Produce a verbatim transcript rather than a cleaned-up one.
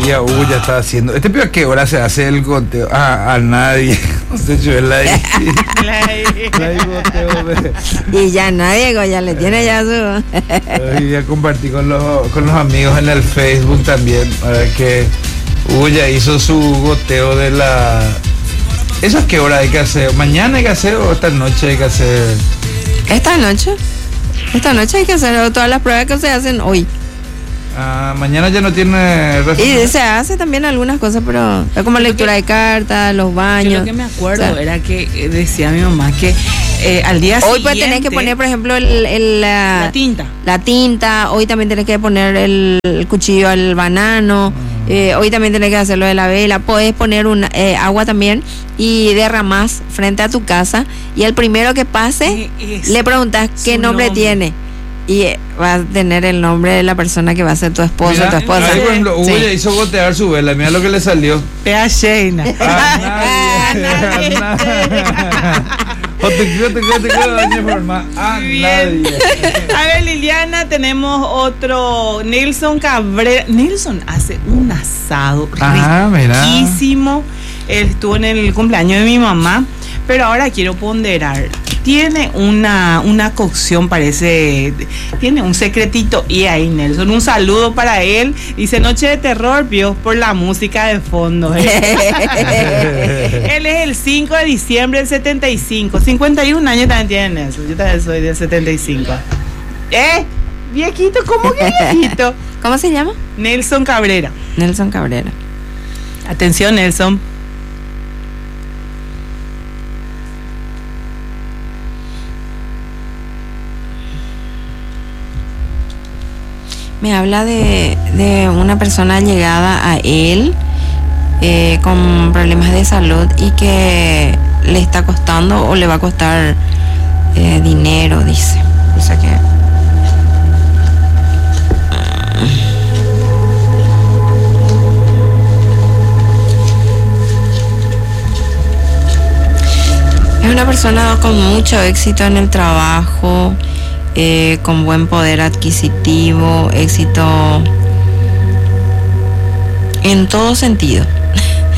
Y a Hugo ya está haciendo. ¿Este pibe a qué hora se hace el goteo? Ah, a nadie. No sé, yo la ahí. La ahí goteo de... Y ya nadie, ya le tiene ya su. Y ya compartí con los, con los amigos en el Facebook también. Para que Hugo ya hizo su goteo de la. ¿Eso a qué hora hay que hacer? ¿Mañana hay que hacer o esta noche hay que hacer? Esta noche. Esta noche hay que hacer todas las pruebas que se hacen hoy. Ah, mañana ya no tiene referencia. Y se hace también algunas cosas, pero es como lectura de cartas, los baños. Yo lo que me acuerdo, o sea, era que decía mi mamá que eh, al día hoy siguiente... Hoy pues tenés que poner, por ejemplo, el, el, la, la tinta. La tinta. Hoy también tenés que poner el, el cuchillo al banano. Mm. Eh, hoy también tenés que hacer lo de la vela. Podés poner un, eh, agua también y derramás frente a tu casa. Y el primero que pase, es le preguntás qué nombre, nombre tiene. Y va a tener el nombre de la persona que va a ser tu esposo, mira, tu esposa. Ahí, por ejemplo, Hugo sí. ya hizo gotear su vela. Mira lo que le salió. Pea Sheina. A nadie. A nadie. A ver, Liliana, tenemos otro. Nelson Cabrera. Nelson hace un asado ah, riquísimo. Mira. Él estuvo en el cumpleaños de mi mamá. Pero ahora quiero ponderar. Tiene una, una cocción, parece, tiene un secretito. Y ahí, Nelson, un saludo para él. Dice, noche de terror, vio, por la música de fondo. Él es el cinco de diciembre del setenta y cinco. cincuenta y un años también tiene Nelson. Yo también soy del setenta y cinco. ¿Eh? Viejito, ¿cómo que viejito? ¿Cómo se llama? Nelson Cabrera. Nelson Cabrera. Atención, Nelson. Me habla de, de una persona llegada a él eh, con problemas de salud y que le está costando o le va a costar eh, dinero, dice. O sea que... Es una persona con mucho éxito en el trabajo. Eh, con buen poder adquisitivo, éxito en todo sentido.